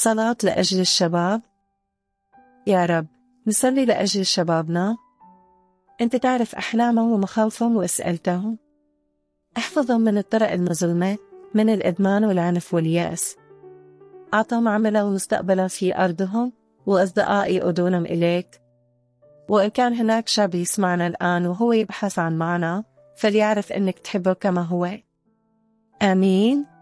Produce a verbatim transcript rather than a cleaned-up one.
صلاة لأجل الشباب. يا رب نصلي لأجل شبابنا، أنت تعرف أحلامهم ومخاوفهم وأسئلتهم. احفظهم من الطرق المظلمة، من الإدمان والعنف واليأس. أعطهم عملا ومستقبلا في أرضهم، وأصدقاء يقودونهم إليك. وإن كان هناك شاب يسمعنا الآن وهو يبحث عن معنى، فليعرف أنك تحبه كما هو. آمين.